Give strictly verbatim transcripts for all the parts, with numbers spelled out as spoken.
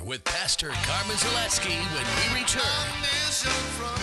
with Pastor Carmen Zaleski when we return.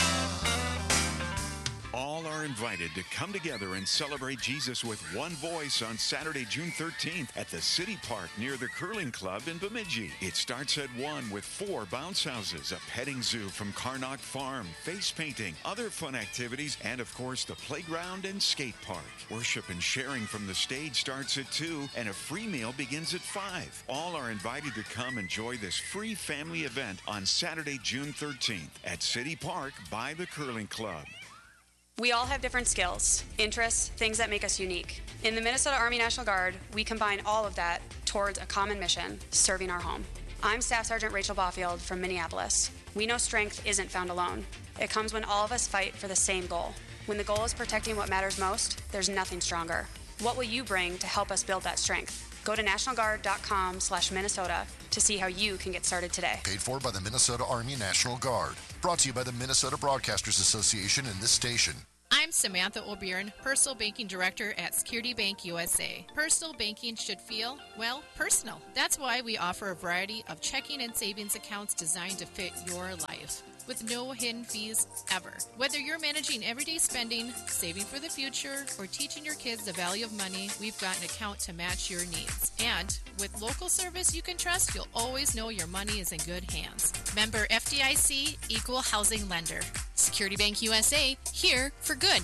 All are invited to come together and celebrate Jesus with one voice on Saturday, June thirteenth at the City Park near the Curling Club in Bemidji. It starts at one with four bounce houses, a petting zoo from Carnock Farm, face painting, other fun activities, and of course the playground and skate park. Worship and sharing from the stage starts at two, and a free meal begins at five. All are invited to come enjoy this free family event on Saturday, June thirteenth at City Park by the Curling Club. We all have different skills, interests, things that make us unique. In the Minnesota Army National Guard, we combine all of that towards a common mission, serving our home. I'm Staff Sergeant Rachel Baufield from Minneapolis. We know strength isn't found alone. It comes when all of us fight for the same goal. When the goal is protecting what matters most, there's nothing stronger. What will you bring to help us build that strength? Go to national guard dot com slash Minnesota to see how you can get started today. Paid for by the Minnesota Army National Guard. Brought to you by the Minnesota Broadcasters Association and this station. I'm Samantha O'Byrne, Personal Banking Director at Security Bank U S A. Personal banking should feel, well, personal. That's why we offer a variety of checking and savings accounts designed to fit your life, with no hidden fees ever. Whether you're managing everyday spending, saving for the future, or teaching your kids the value of money, we've got an account to match your needs. And with local service you can trust, you'll always know your money is in good hands. Member F D I C, Equal Housing Lender. Security Bank U S A, here for good.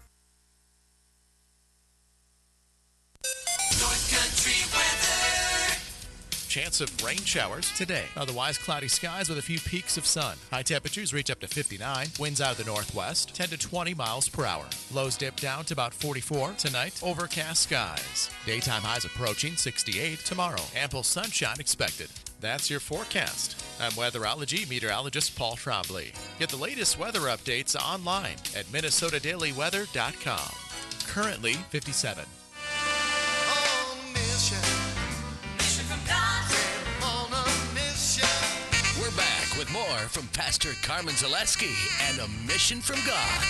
North Country weather. Chance of rain showers today. Otherwise, cloudy skies with a few peaks of sun. High temperatures reach up to fifty-nine. Winds out of the northwest, ten to twenty miles per hour. Lows dip down to about forty-four. Tonight, overcast skies. Daytime highs approaching sixty-eight. Tomorrow, ample sunshine expected. That's your forecast. I'm weatherology meteorologist Paul Trombley. Get the latest weather updates online at minnesota daily weather dot com. Currently fifty-seven. We're back with more from Pastor Carmen Zaleski and A Mission from God.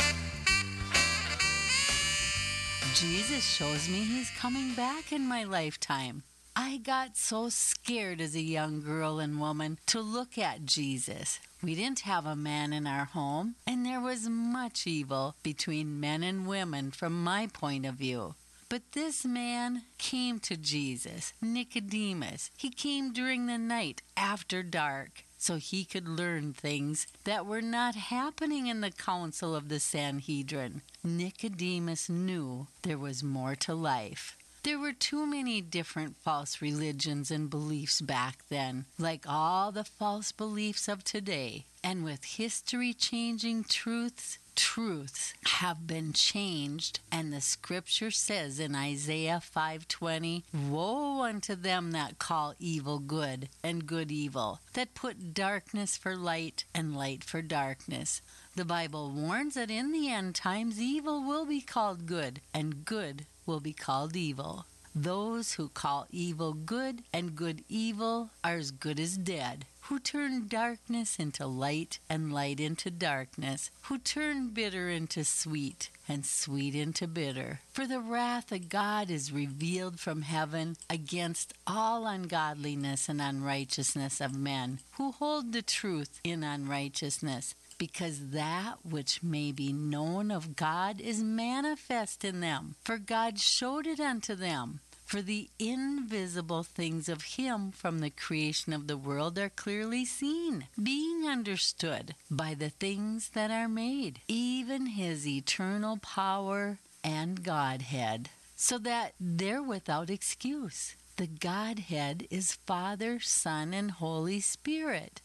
Jesus shows me he's coming back in my lifetime. I got so scared as a young girl and woman to look at Jesus. We didn't have a man in our home, and there was much evil between men and women from my point of view. But this man came to Jesus, Nicodemus. He came during the night after dark so he could learn things that were not happening in the council of the Sanhedrin. Nicodemus knew there was more to life. There were too many different false religions and beliefs back then, like all the false beliefs of today. And with history-changing truths, truths have been changed. And the scripture says in Isaiah five twenty, "Woe unto them that call evil good and good evil, that put darkness for light and light for darkness." The Bible warns that in the end times evil will be called good, and good will be called evil. Those who call evil good and good evil are as good as dead, who turn darkness into light and light into darkness, who turn bitter into sweet and sweet into bitter. For the wrath of God is revealed from heaven against all ungodliness and unrighteousness of men, who hold the truth in unrighteousness, because that which may be known of God is manifest in them, for God showed it unto them. For the invisible things of him from the creation of the world are clearly seen, being understood by the things that are made, even his eternal power and Godhead, so that they're without excuse. The Godhead is Father, Son, and Holy Spirit,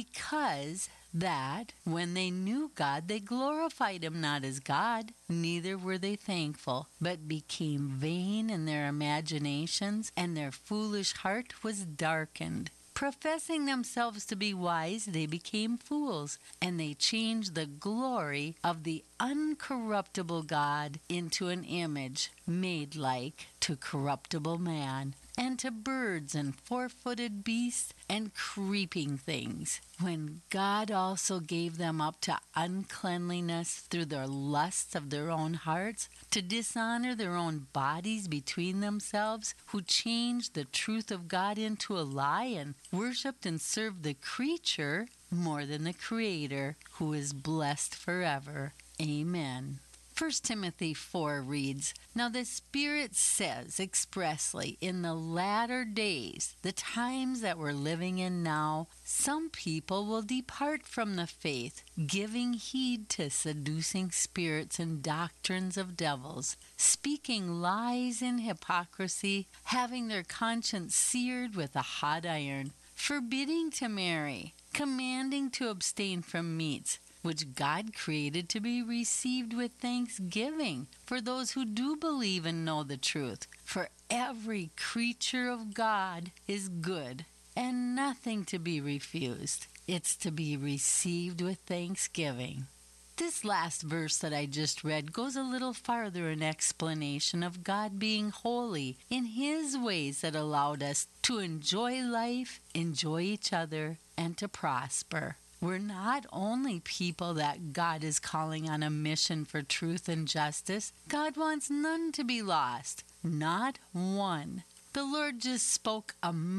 because that when they knew God, they glorified him not as God, neither were they thankful, but became vain in their imaginations, and their foolish heart was darkened. Professing themselves to be wise, they became fools, and they changed the glory of the uncorruptible God into an image made like to corruptible man, and to birds and four-footed beasts and creeping things, when God also gave them up to uncleanliness through their lusts of their own hearts, to dishonor their own bodies between themselves, who changed the truth of God into a lie and worshipped and served the creature more than the Creator, who is blessed forever. Amen. First Timothy four reads, "Now the Spirit says expressly, in the latter days, the times that we're living in now, some people will depart from the faith, giving heed to seducing spirits and doctrines of devils, speaking lies in hypocrisy, having their conscience seared with a hot iron, forbidding to marry, commanding to abstain from meats, which God created to be received with thanksgiving for those who do believe and know the truth. For every creature of God is good and nothing to be refused. It's to be received with thanksgiving." This last verse that I just read goes a little farther in explanation of God being holy in His ways that allowed us to enjoy life, enjoy each other, and to prosper. We're not only people that God is calling on a mission for truth and justice. God wants none to be lost, not one. The Lord just spoke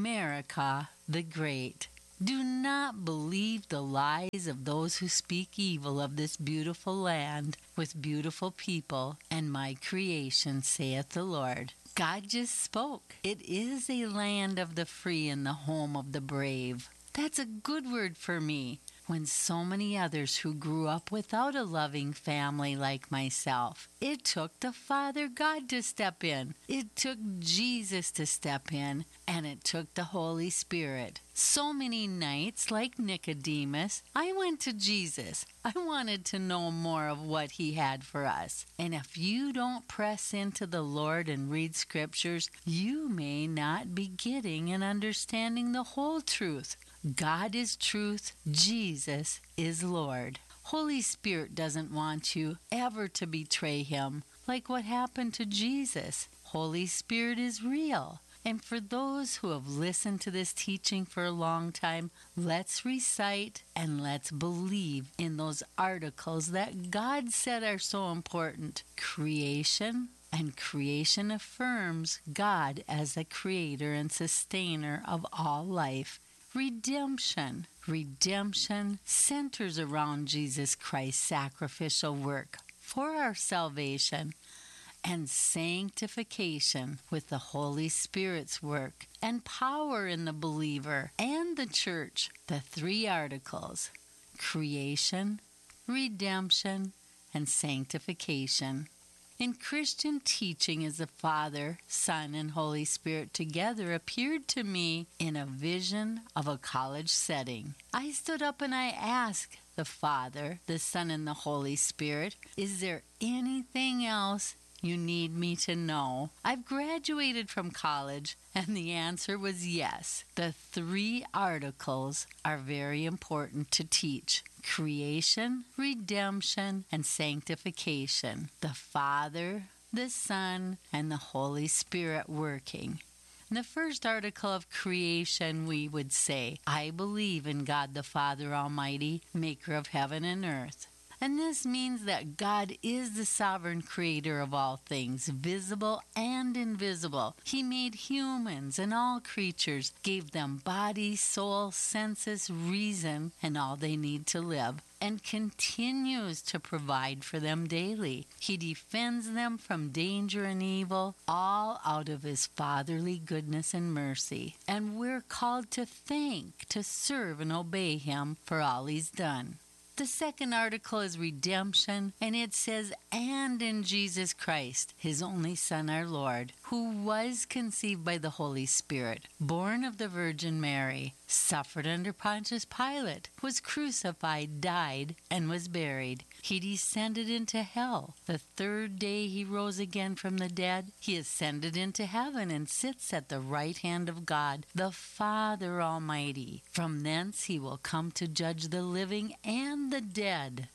America the Great. Do not believe the lies of those who speak evil of this beautiful land with beautiful people and my creation, saith the Lord. God just spoke. It is a land of the free and the home of the brave. That's a good word for me, when so many others who grew up without a loving family like myself. It took the Father God to step in. It took Jesus to step in, and it took the Holy Spirit. So many nights, like Nicodemus, I went to Jesus. I wanted to know more of what He had for us. And if you don't press into the Lord and read scriptures, you may not be getting and understanding the whole truth. God is truth. Jesus is Lord. Holy Spirit doesn't want you ever to betray Him, like what happened to Jesus. Holy Spirit is real. And for those who have listened to this teaching for a long time, let's recite and let's believe in those articles that God said are so important. Creation, and creation affirms God as the creator and sustainer of all life. Redemption. Redemption centers around Jesus Christ's sacrificial work for our salvation, and sanctification with the Holy Spirit's work and power in the believer and the church. The three articles: creation, redemption, and sanctification. In Christian teaching as the Father, Son, and Holy Spirit together appeared to me in a vision of a college setting. I stood up and I asked the Father, the Son, and the Holy Spirit, "Is there anything else you need me to know?" I've graduated from college, and the answer was yes. The three articles are very important to teach: creation, redemption, and sanctification. The Father, the Son, and the Holy Spirit working. In the first article of creation, we would say, I believe in God the Father Almighty, maker of heaven and earth. And this means that God is the sovereign creator of all things, visible and invisible. He made humans and all creatures, gave them body, soul, senses, reason, and all they need to live, and continues to provide for them daily. He defends them from danger and evil, all out of His fatherly goodness and mercy. And we're called to thank, to serve, and obey Him for all He's done. The second article is redemption, and it says, "And in Jesus Christ, His only Son, our Lord, who was conceived by the Holy Spirit, born of the Virgin Mary, suffered under Pontius Pilate, was crucified, died, and was buried. He descended into hell. The third day He rose again from the dead. He ascended into heaven and sits at the right hand of God, the Father Almighty. From thence He will come to judge the living and the dead."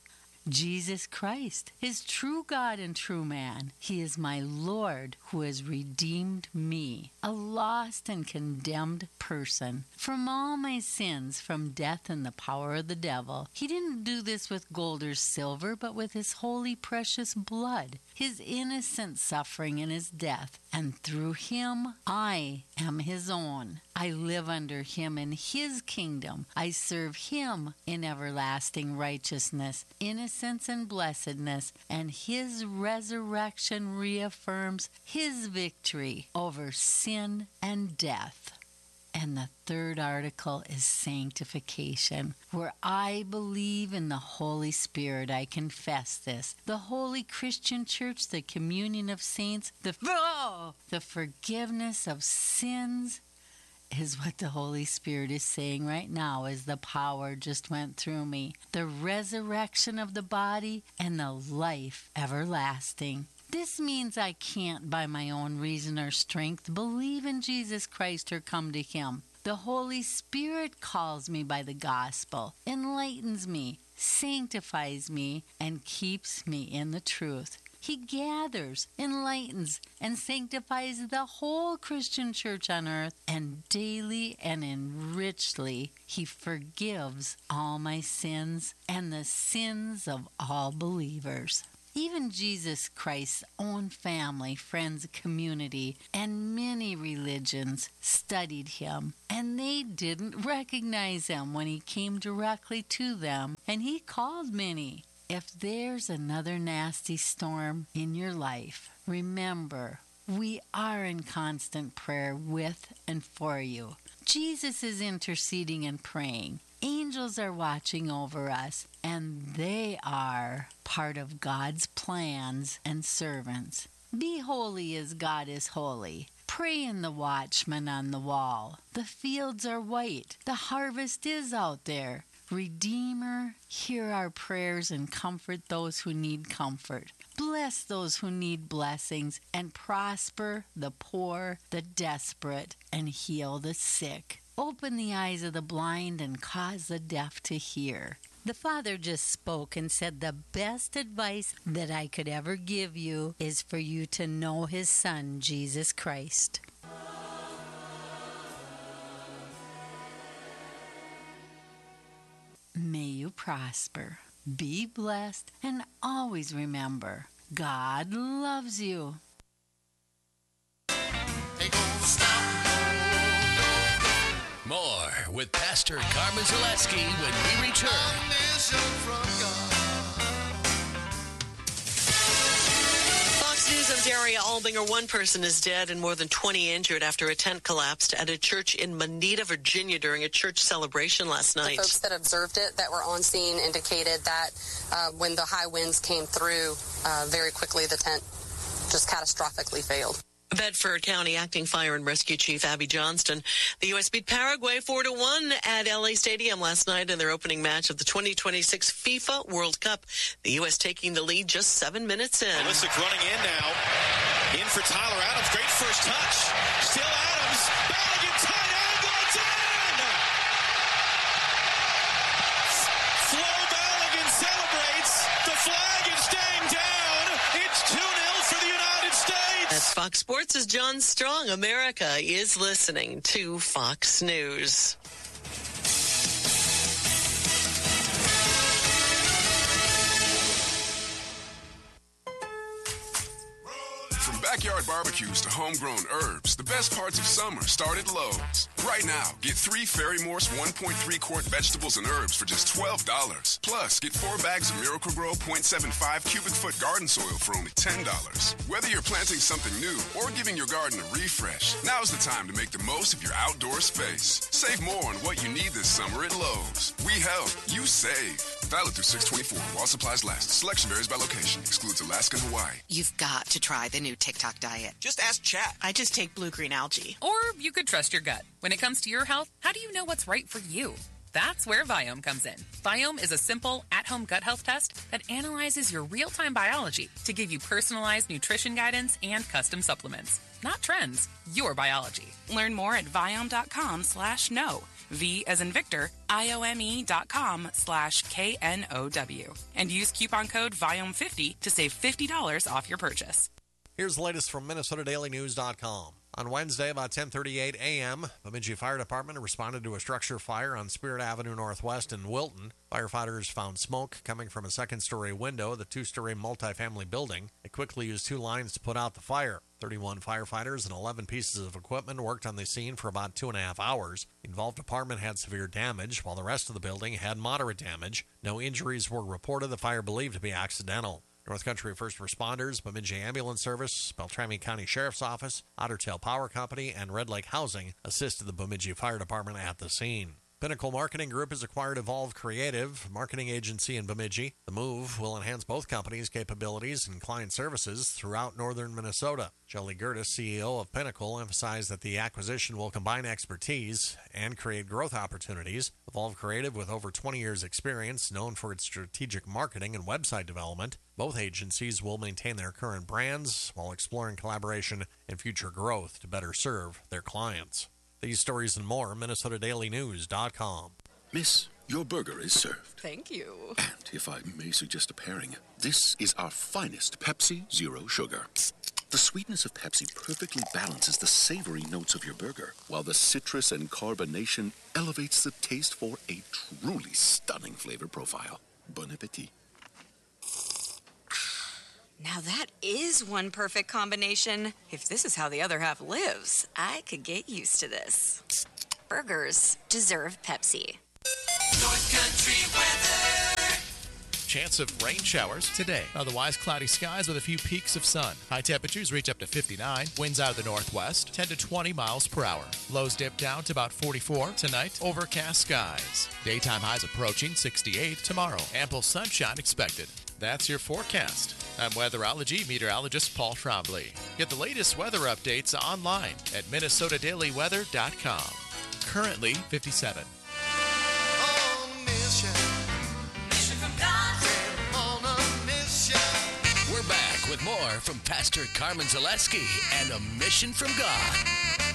Jesus Christ is true God and true man. He is my Lord who has redeemed me, a lost and condemned person, from all my sins, from death and the power of the devil. He didn't do this with gold or silver, but with his holy, precious blood, his innocent suffering and his death. And through him, I am his own. I live under him in his kingdom. I serve him in everlasting righteousness, innocence, and blessedness. And his resurrection reaffirms his victory over sin and death. And the third article is sanctification, where I believe in the Holy Spirit. I confess this. The Holy Christian Church, the communion of saints, the, oh, the forgiveness of sins is what the Holy Spirit is saying right now as the power just went through me. The resurrection of the body and the life everlasting. This means I can't, by my own reason or strength, believe in Jesus Christ or come to him. The Holy Spirit calls me by the gospel, enlightens me, sanctifies me, and keeps me in the truth. He gathers, enlightens, and sanctifies the whole Christian church on earth, and daily and enrichedly he forgives all my sins and the sins of all believers. Even Jesus Christ's own family, friends, community, and many religions studied him, and they didn't recognize him when he came directly to them, and he called many. If there's another nasty storm in your life, remember, we are in constant prayer with and for you. Jesus is interceding and praying. Angels are watching over us, and they are part of God's plans and servants. Be holy as God is holy. Pray in the watchman on the wall. The fields are white. The harvest is out there. Redeemer, hear our prayers and comfort those who need comfort. Bless those who need blessings, and prosper the poor, the desperate, and heal the sick. Open the eyes of the blind and cause the deaf to hear. The Father just spoke and said the best advice that I could ever give you is for you to know his Son, Jesus Christ. May you prosper, be blessed, and always remember, God loves you. More with Pastor Carmen Zaleski when we return. Fox News of Daria Albinger. One person is dead and more than twenty injured after a tent collapsed at a church in Moneta, Virginia during a church celebration last night. The folks that observed it that were on scene indicated that uh, when the high winds came through, uh, very quickly the tent just catastrophically failed. Bedford County Acting Fire and Rescue Chief Abby Johnston. The U S beat Paraguay four to one at L A Stadium last night in their opening match of the twenty twenty-six FIFA World Cup. The U S taking the lead just seven minutes in. Pulisic running in now. In for Tyler Adams. Great first touch. Still Adams. Balogun tight angle. It's in! Flo Balogun celebrates. The flag is staying down. It's two nil for the United States. That's Fox Sports' John Strong. America is listening to Fox News. From backyard barbecues to homegrown herbs, the best parts of summer start at Lowe's. Right now, get three Ferry Morse one point three quart vegetables and herbs for just twelve dollars. Plus, get four bags of Miracle-Gro point seven five cubic foot garden soil for only ten dollars. Whether you're planting something new or giving your garden a refresh, now's the time to make the most of your outdoor space. Save more on what you need this summer at Lowe's. We help, you save. Valid through six twenty-four while supplies last. Selection varies by location. Excludes Alaska and Hawaii. You've got to try the new TikTok diet. Just ask Chat. I just take blue-green algae. Or you could trust your gut. When it comes to your health, how do you know what's right for you? That's where Viome comes in. Viome is a simple, at-home gut health test that analyzes your real-time biology to give you personalized nutrition guidance and custom supplements. Not trends, your biology. Learn more at Viome dot com slash no. V as in Victor, I O M E dot com slash K N O W. And use coupon code V I O M fifty to save fifty dollars off your purchase. Here's the latest from Minnesota Daily News dot com. On Wednesday, about ten thirty-eight a.m., Bemidji Fire Department responded to a structure fire on Spirit Avenue Northwest in Wilton. Firefighters found smoke coming from a second-story window of the two-story multifamily building. They quickly used two lines to put out the fire. thirty-one firefighters and eleven pieces of equipment worked on the scene for about two and a half hours. The involved apartment had severe damage, while the rest of the building had moderate damage. No injuries were reported. The fire believed to be accidental. North Country First Responders, Bemidji Ambulance Service, Beltrami County Sheriff's Office, Otter Tail Power Company, and Red Lake Housing assisted the Bemidji Fire Department at the scene. Pinnacle Marketing Group has acquired Evolve Creative, marketing agency in Bemidji. The move will enhance both companies' capabilities and client services throughout northern Minnesota. Shelley Gertis, C E O of Pinnacle, emphasized that the acquisition will combine expertise and create growth opportunities. Evolve Creative, with over twenty years' experience, known for its strategic marketing and website development. Both agencies will maintain their current brands while exploring collaboration and future growth to better serve their clients. These stories and more, Minnesota Daily News dot com. Miss, your burger is served. Thank you. And if I may suggest a pairing, this is our finest Pepsi Zero Sugar. The sweetness of Pepsi perfectly balances the savory notes of your burger, while the citrus and carbonation elevates the taste for a truly stunning flavor profile. Bon appetit. Now that is one perfect combination. If this is how the other half lives, I could get used to this. Burgers deserve Pepsi. North Country weather. Chance of rain showers today. Otherwise, cloudy skies with a few peaks of sun. High temperatures reach up to fifty-nine. Winds out of the northwest, ten to twenty miles per hour. Lows dip down to about forty-four. Tonight, overcast skies. Daytime highs approaching sixty-eight. Tomorrow, ample sunshine expected. That's your forecast. I'm weatherology meteorologist Paul Trombley. Get the latest weather updates online at Minnesota Daily Weather dot com. Currently fifty-seven. We're back with more from Pastor Carmen Zaleski and A Mission from God.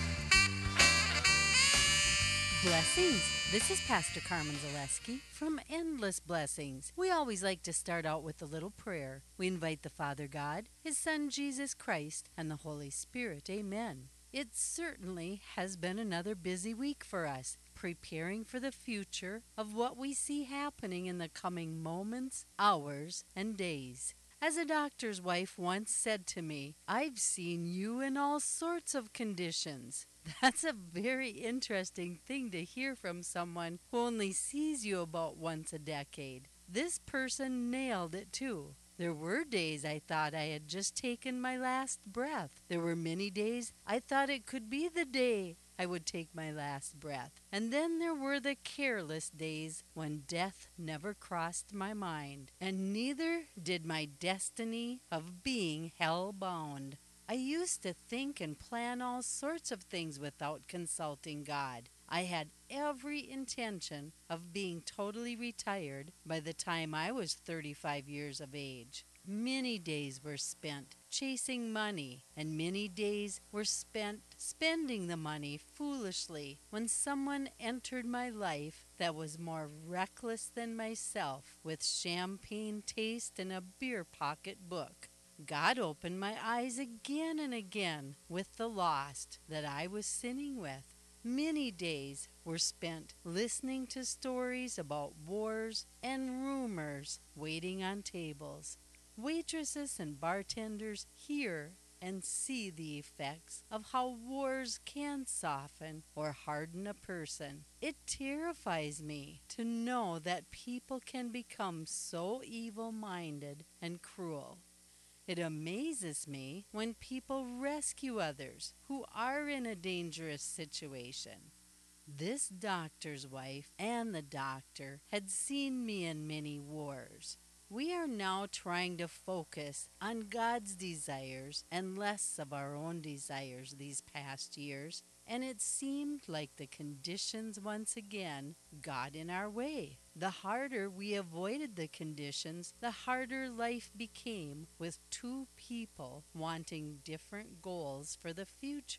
Blessings. This is Pastor Carmen Zaleski from Endless Blessings. We always like to start out with a little prayer. We invite the Father God, His Son Jesus Christ, and the Holy Spirit. Amen. It certainly has been another busy week for us, preparing for the future of what we see happening in the coming moments, hours, and days. As a doctor's wife once said to me, I've seen you in all sorts of conditions. That's a very interesting thing to hear from someone who only sees you about once a decade. This person nailed it too. There were days I thought I had just taken my last breath. There were many days I thought it could be the day I would take my last breath. And then there were the careless days when death never crossed my mind, and neither did my destiny of being hell-bound. I used to think and plan all sorts of things without consulting God. I had every intention of being totally retired by the time I was thirty-five years of age. Many days were spent chasing money, and many days were spent spending the money foolishly when someone entered my life that was more reckless than myself, with champagne taste and a beer pocket book. God opened my eyes again and again with the lost that I was sinning with. Many days were spent listening to stories about wars and rumors waiting on tables. Waitresses and bartenders hear and see the effects of how wars can soften or harden a person. It terrifies me to know that people can become so evil-minded and cruel. It amazes me when people rescue others who are in a dangerous situation. This doctor's wife and the doctor had seen me in many wars. We are now trying to focus on God's desires and less of our own desires these past years, and it seemed like the conditions once again got in our way. The harder we avoided the conditions, the harder life became, with two people wanting different goals for the future.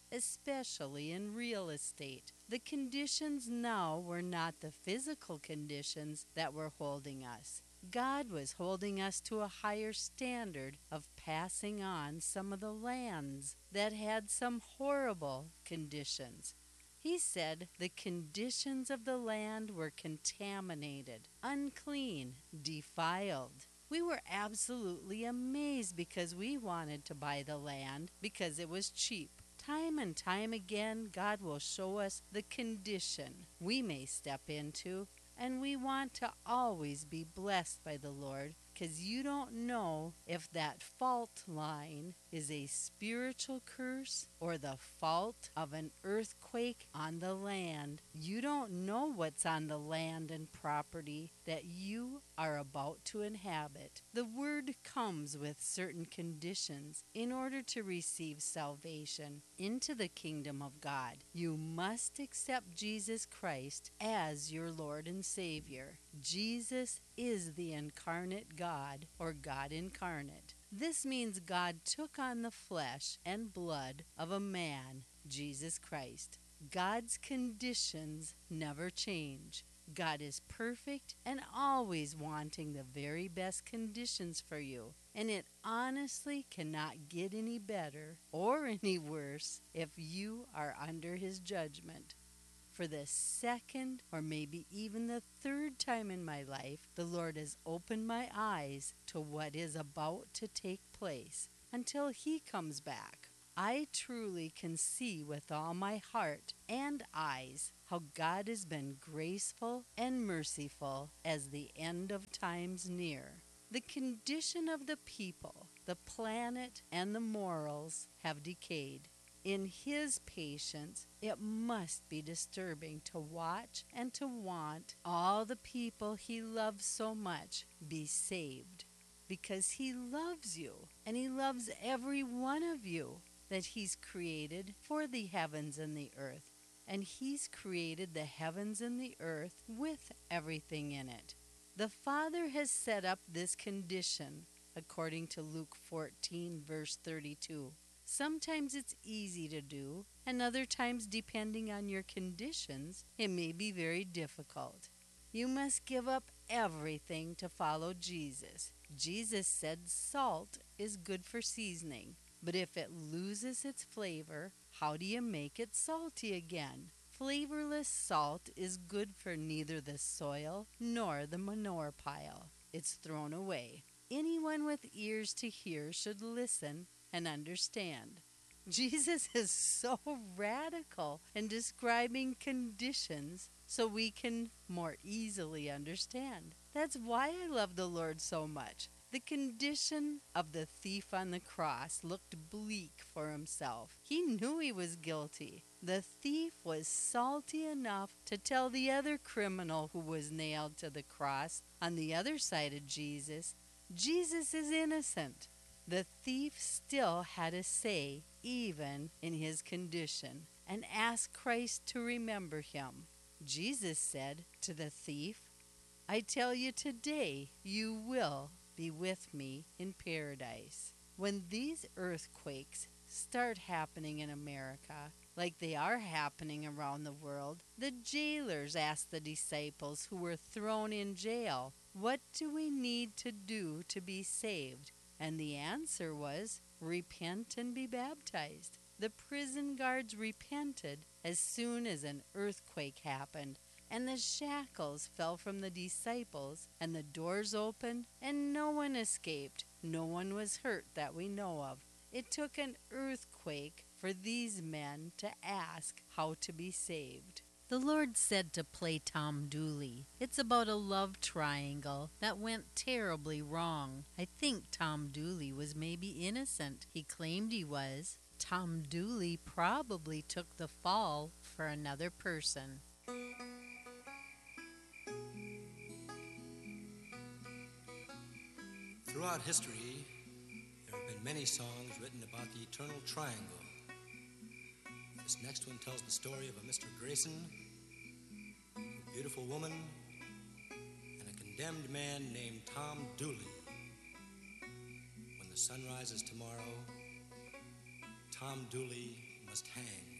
especially in real estate. The conditions now were not the physical conditions that were holding us. God was holding us to a higher standard of passing on some of the lands that had some horrible conditions. He said the conditions of the land were contaminated, unclean, defiled. We were absolutely amazed because we wanted to buy the land because it was cheap. Time and time again, God will show us the condition we may step into, and we want to always be blessed by the Lord, because you don't know if that fault line is a spiritual curse or the fault of an earthquake on the land. You don't know what's on the land and property that you are about to inhabit. The word comes with certain conditions in order to receive salvation into the kingdom of God. You must accept Jesus Christ as your Lord and Savior. Jesus is the incarnate God, or God incarnate. This means God took on the flesh and blood of a man, Jesus Christ. God's conditions never change. God is perfect and always wanting the very best conditions for you. And it honestly cannot get any better or any worse if you are under His judgment. For the second or maybe even the third time in my life, the Lord has opened my eyes to what is about to take place until He comes back. I truly can see with all my heart and eyes how God has been graceful and merciful as the end of times near. The condition of the people, the planet, and the morals have decayed. In His patience, it must be disturbing to watch and to want all the people He loves so much be saved, because He loves you, and He loves every one of you that He's created for the heavens and the earth, and He's created the heavens and the earth with everything in it. The Father has set up this condition according to Luke fourteen, verse thirty-two. Sometimes it's easy to do, and other times, depending on your conditions, it may be very difficult. You must give up everything to follow Jesus. Jesus said salt is good for seasoning, but if it loses its flavor, how do you make it salty again? Flavorless salt is good for neither the soil nor the manure pile. It's thrown away. Anyone with ears to hear should listen and understand. Jesus is so radical in describing conditions so we can more easily understand. That's why I love the Lord so much. The condition of the thief on the cross looked bleak for himself. He knew he was guilty. The thief was salty enough to tell the other criminal who was nailed to the cross on the other side of Jesus, Jesus is innocent. The thief still had a say, even in his condition, and asked Christ to remember him. Jesus said to the thief, I tell you today, you will be with me in paradise. When these earthquakes start happening in America, like they are happening around the world, the jailers asked the disciples who were thrown in jail, what do we need to do to be saved? And the answer was, repent and be baptized. The prison guards repented as soon as an earthquake happened, and the shackles fell from the disciples, and the doors opened, and no one escaped. No one was hurt that we know of. It took an earthquake for these men to ask how to be saved. The Lord said to play Tom Dooley. It's about a love triangle that went terribly wrong. I think Tom Dooley was maybe innocent. He claimed he was. Tom Dooley probably took the fall for another person. Throughout history, there have been many songs written about the eternal triangle. This next one tells the story of a Mister Grayson, a beautiful woman, and a condemned man named Tom Dooley. When the sun rises tomorrow, Tom Dooley must must hang.